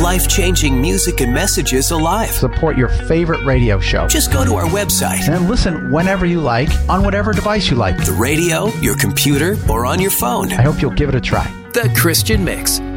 life-changing music and messages alive. Support your favorite radio show. Just go to our website and listen whenever you like on whatever device you like. The radio, your computer, or on your phone. I hope you'll give it a try. The Christian Mix